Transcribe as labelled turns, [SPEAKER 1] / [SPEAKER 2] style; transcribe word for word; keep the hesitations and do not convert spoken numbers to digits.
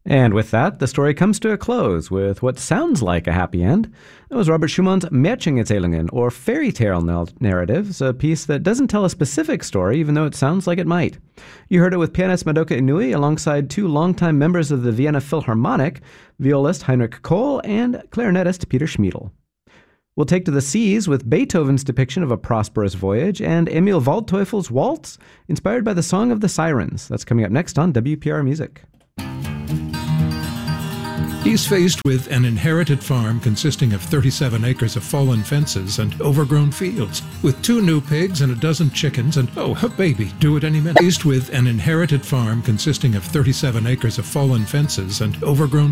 [SPEAKER 1] And with that, the story comes to a close with what sounds like a happy end. That was Robert Schumann's Märchenerzählungen, or fairy tale narratives, a piece that doesn't tell a specific story, even though it sounds like it might. You heard it with pianist Madoka Inui alongside two longtime members of the Vienna Philharmonic, violist Heinrich Kohl and clarinetist Peter Schmiedel. We'll take to the seas with Beethoven's depiction of a prosperous voyage and Emil Waldteufel's Waltz, inspired by the Song of the Sirens. That's coming up next on W P R Music.
[SPEAKER 2] He's faced with an inherited farm consisting of thirty-seven acres of fallen fences and overgrown fields, with two new pigs and a dozen chickens and, oh, a baby, due at any minute. Faced with an inherited farm consisting of thirty-seven acres of fallen fences and overgrown